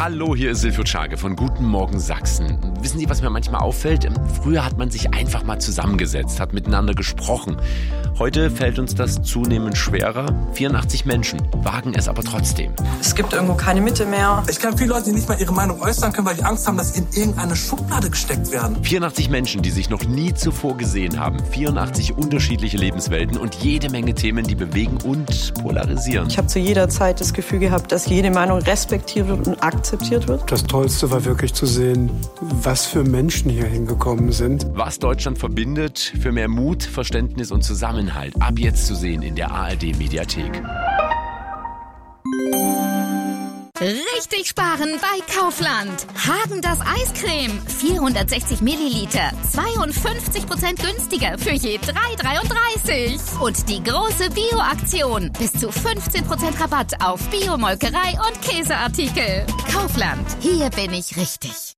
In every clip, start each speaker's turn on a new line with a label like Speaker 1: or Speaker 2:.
Speaker 1: Hallo, hier ist Silvio Czage von Guten Morgen Sachsen. Wissen Sie, was mir manchmal auffällt? Früher hat man sich einfach mal zusammengesetzt, hat miteinander gesprochen. Heute fällt uns das zunehmend schwerer. 84 Menschen wagen es aber trotzdem.
Speaker 2: Es gibt irgendwo keine Mitte mehr.
Speaker 3: Ich kenne viele Leute, die nicht mal ihre Meinung äußern können, weil die Angst haben, dass sie in irgendeine Schublade gesteckt werden.
Speaker 1: 84 Menschen, die sich noch nie zuvor gesehen haben. 84 unterschiedliche Lebenswelten und jede Menge Themen, die bewegen und polarisieren.
Speaker 2: Ich habe zu jeder Zeit das Gefühl gehabt, dass jede Meinung respektiert wird und akzeptiert wird.
Speaker 4: Das Tollste war wirklich zu sehen, was für Menschen hier hingekommen sind.
Speaker 1: Was Deutschland verbindet, für mehr Mut, Verständnis und Zusammenhalt. Ab jetzt zu sehen in der ARD-Mediathek.
Speaker 5: Richtig sparen bei Kaufland. Hagen-Dazs Eiscreme. 460 Milliliter. 52% günstiger für je 3,33. Und die große Bio-Aktion. Bis zu 15% Rabatt auf Bio-Molkerei und Käseartikel. Kaufland. Hier bin ich richtig.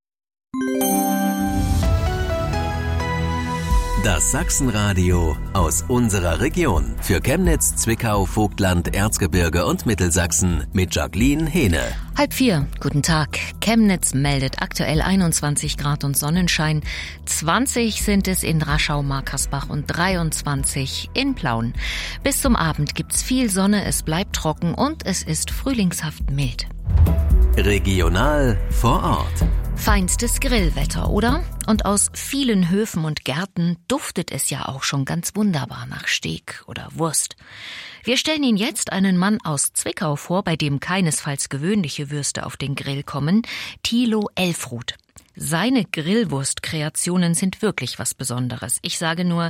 Speaker 6: Das Sachsenradio aus unserer Region. Für Chemnitz, Zwickau, Vogtland, Erzgebirge und Mittelsachsen mit Jacqueline Hehne.
Speaker 7: 3:30. Guten Tag. Chemnitz meldet aktuell 21 Grad und Sonnenschein. 20 sind es in Raschau, Markersbach und 23 in Plauen. Bis zum Abend gibt's viel Sonne, es bleibt trocken und es ist frühlingshaft mild.
Speaker 6: Regional vor Ort.
Speaker 7: Feinstes Grillwetter, oder? Und aus vielen Höfen und Gärten duftet es ja auch schon ganz wunderbar nach Steak oder Wurst. Wir stellen Ihnen jetzt einen Mann aus Zwickau vor, bei dem keinesfalls gewöhnliche Würste auf den Grill kommen, Thilo Elfruth. Seine Grillwurstkreationen sind wirklich was Besonderes. Ich sage nur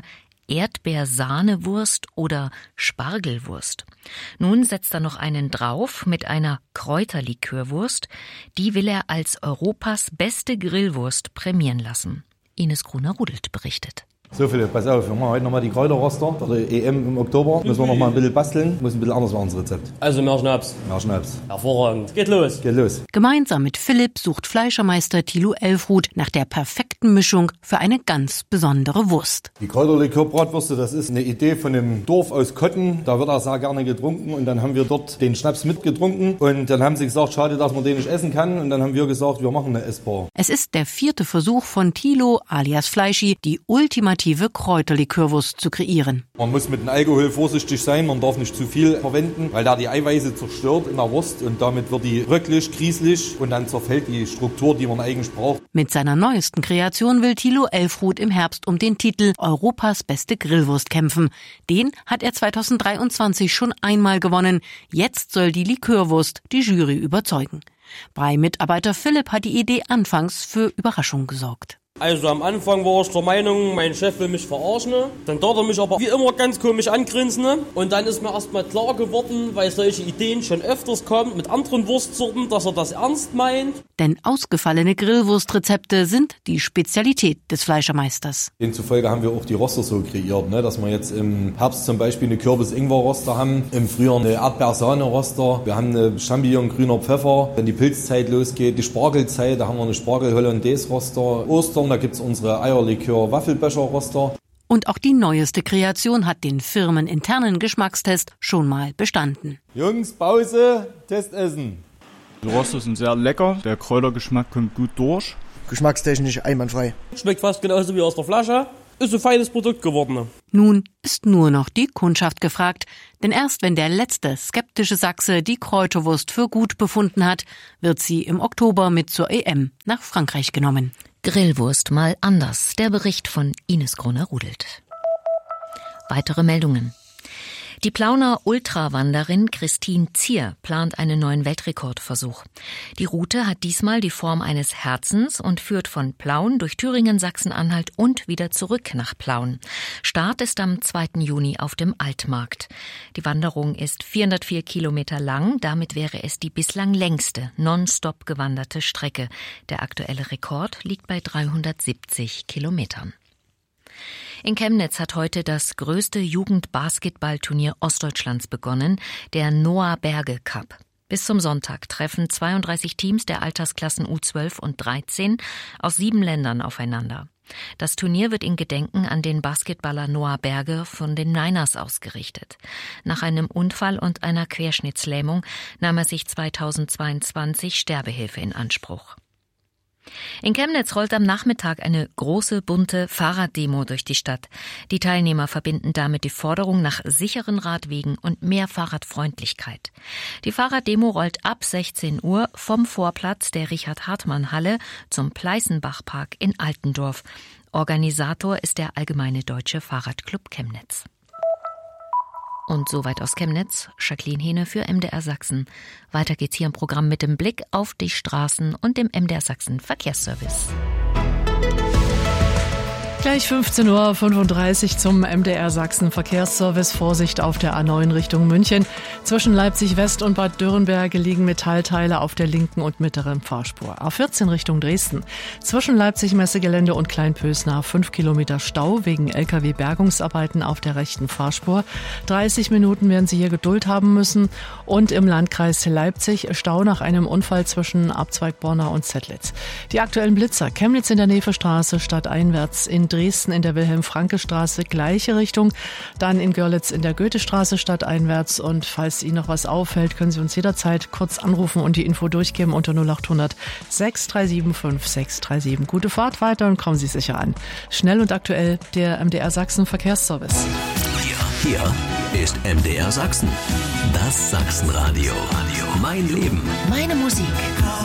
Speaker 7: Erdbeersahnewurst oder Spargelwurst. Nun setzt er noch einen drauf mit einer Kräuterlikörwurst. Die will er als Europas beste Grillwurst prämieren lassen. Ines Gruner-Rudelt berichtet.
Speaker 8: So Philipp, pass auf, wir machen heute nochmal die Kräuterroster für die EM im Oktober. Müssen wir nochmal ein bisschen basteln, muss ein bisschen anders werden, das Rezept.
Speaker 9: Also mehr Schnaps.
Speaker 8: Mehr Schnaps.
Speaker 9: Hervorragend. Geht los.
Speaker 8: Geht los.
Speaker 10: Gemeinsam mit Philipp sucht Fleischermeister Thilo Elfruth nach der perfekten Mischung für eine ganz besondere Wurst.
Speaker 8: Die Kräuterlikör-Bratwürste, das ist eine Idee von einem Dorf aus Kotten. Da wird auch sehr gerne getrunken und dann haben wir dort den Schnaps mitgetrunken und dann haben sie gesagt, schade, dass man den nicht essen kann und dann haben wir gesagt, wir machen eine essbar.
Speaker 10: Es ist der 4. Versuch von Thilo alias Fleischi, die ultimative Kräuterlikörwurst zu kreieren.
Speaker 8: Man muss mit dem Alkohol vorsichtig sein, man darf nicht zu viel verwenden, weil der die Eiweiße zerstört in der Wurst und damit wird die röcklich, grieselig und dann zerfällt die Struktur, die man eigentlich braucht.
Speaker 10: Mit seiner neuesten Kreation will Thilo Elfruth im Herbst um den Titel Europas beste Grillwurst kämpfen. Den hat er 2023 schon einmal gewonnen. Jetzt soll die Likörwurst die Jury überzeugen. Brei-Mitarbeiter Philipp hat die Idee anfangs für Überraschung gesorgt.
Speaker 9: Also am Anfang war ich der Meinung, mein Chef will mich verarschen. Dann tat er mich aber wie immer ganz komisch angrinsen. Und dann ist mir erstmal klar geworden, weil solche Ideen schon öfters kommen mit anderen Wurstsorten, dass er das ernst meint.
Speaker 10: Denn ausgefallene Grillwurstrezepte sind die Spezialität des Fleischermeisters.
Speaker 8: Demzufolge haben wir auch die Roster so kreiert, dass wir jetzt im Herbst zum Beispiel eine Kürbis-Ingwer-Roster haben, im Frühjahr eine Erdbeersahne-Roster, wir haben eine Champignon-grüner Pfeffer, wenn die Pilzzeit losgeht, die Spargelzeit, da haben wir eine Spargel-Hollandaise-Roster, Ostern, da gibt's unsere Eierlikör-Waffelbecher-Roster.
Speaker 10: Und auch die neueste Kreation hat den firmeninternen Geschmackstest schon mal bestanden.
Speaker 8: Jungs, Pause, Testessen.
Speaker 11: Die Roster sind sehr lecker, der Kräutergeschmack kommt gut durch.
Speaker 12: Geschmackstechnisch einwandfrei.
Speaker 9: Schmeckt fast genauso wie aus der Flasche. Ist ein feines Produkt geworden.
Speaker 10: Nun ist nur noch die Kundschaft gefragt, denn erst wenn der letzte skeptische Sachse die Kräuterwurst für gut befunden hat, wird sie im Oktober mit zur EM nach Frankreich genommen.
Speaker 7: Grillwurst mal anders. Der Bericht von Ines Gruner-Rudelt. Weitere Meldungen. Die Plauner Ultrawanderin Christine Zier plant einen neuen Weltrekordversuch. Die Route hat diesmal die Form eines Herzens und führt von Plauen durch Thüringen, Sachsen-Anhalt und wieder zurück nach Plauen. Start ist am 2. Juni auf dem Altmarkt. Die Wanderung ist 404 Kilometer lang. Damit wäre es die bislang längste nonstop gewanderte Strecke. Der aktuelle Rekord liegt bei 370 Kilometern. In Chemnitz hat heute das größte Jugendbasketballturnier Ostdeutschlands begonnen, der Noah Berge Cup. Bis zum Sonntag treffen 32 Teams der Altersklassen U12 und 13 aus 7 Ländern aufeinander. Das Turnier wird in Gedenken an den Basketballer Noah Berge von den Niners ausgerichtet. Nach einem Unfall und einer Querschnittslähmung nahm er sich 2022 Sterbehilfe in Anspruch. In Chemnitz rollt am Nachmittag eine große, bunte Fahrraddemo durch die Stadt. Die Teilnehmer verbinden damit die Forderung nach sicheren Radwegen und mehr Fahrradfreundlichkeit. Die Fahrraddemo rollt ab 16 Uhr vom Vorplatz der Richard-Hartmann-Halle zum Pleißenbach-Park in Altendorf. Organisator ist der Allgemeine Deutsche Fahrradclub Chemnitz. Und soweit aus Chemnitz, Jacqueline Hehne für MDR Sachsen. Weiter geht's hier im Programm mit dem Blick auf die Straßen und dem MDR Sachsen Verkehrsservice.
Speaker 13: Gleich 15:35 Uhr zum MDR Sachsen Verkehrsservice. Vorsicht auf der A9 Richtung München. Zwischen Leipzig West und Bad Dürrenberge liegen Metallteile auf der linken und mittleren Fahrspur. A14 Richtung Dresden. Zwischen Leipzig Messegelände und Kleinpösnar 5 Kilometer Stau wegen LKW-Bergungsarbeiten auf der rechten Fahrspur. 30 Minuten werden Sie hier Geduld haben müssen. Und im Landkreis Leipzig Stau nach einem Unfall zwischen Abzweig Borna und Zettlitz. Die aktuellen Blitzer: Chemnitz in der Nevestraße stadteinwärts, in Dresden in der Wilhelm-Franke-Straße gleiche Richtung, dann in Görlitz in der Goethestraße stadteinwärts. Und falls Ihnen noch was auffällt, können Sie uns jederzeit kurz anrufen und die Info durchgeben unter 0800 637 5637. Gute Fahrt weiter und kommen Sie sicher an. Schnell und aktuell der MDR Sachsen Verkehrsservice.
Speaker 6: Hier ist MDR Sachsen. Das Sachsenradio. Mein Leben.
Speaker 7: Meine Musik.